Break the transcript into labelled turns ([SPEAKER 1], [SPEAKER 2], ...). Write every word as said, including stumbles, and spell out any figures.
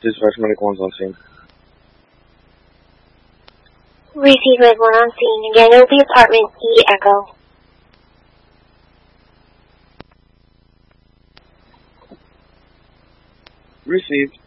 [SPEAKER 1] Dispatch Medical one's on scene.
[SPEAKER 2] Receive Red one on scene. Again, it will be apartment E Echo.
[SPEAKER 1] Received.